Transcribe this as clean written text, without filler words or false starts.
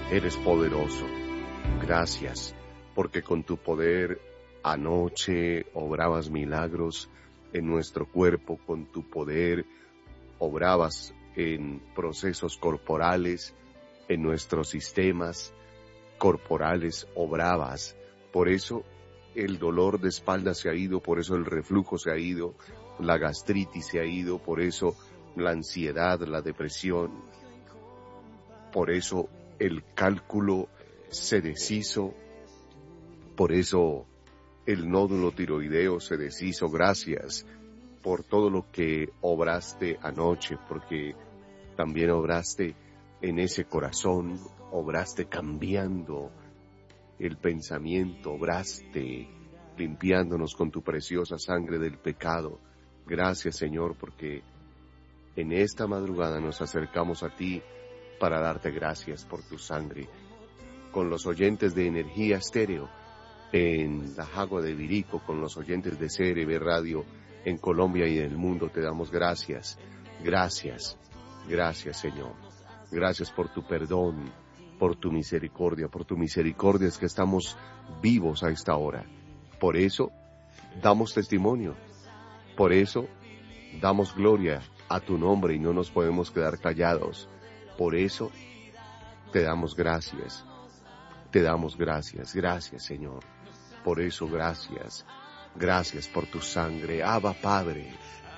Eres poderoso. Gracias, porque con tu poder anoche obrabas milagros en nuestro cuerpo, con tu poder obrabas en procesos corporales, en nuestros sistemas corporales obrabas. Por eso el dolor de espalda se ha ido, por eso el reflujo se ha ido, la gastritis se ha ido, por eso la ansiedad, la depresión, por eso el cálculo se deshizo, por eso el nódulo tiroideo se deshizo. Gracias por todo lo que obraste anoche, porque también obraste en ese corazón, obraste cambiando el pensamiento, obraste limpiándonos con tu preciosa sangre del pecado. Gracias, Señor, porque en esta madrugada nos acercamos a ti para darte gracias por tu sangre. Con los oyentes de Energía Estéreo en la Jagua de Virico, con los oyentes de CRB Radio en Colombia y en el mundo, te damos gracias. Gracias, gracias, Señor. Gracias por tu perdón, por tu misericordia. Por tu misericordia es que estamos vivos a esta hora. Por eso damos testimonio. Por eso damos gloria a tu nombre y no nos podemos quedar callados. Por eso te damos gracias. Te damos gracias. Gracias, Señor. Por eso gracias. Gracias por tu sangre. Abba, Padre.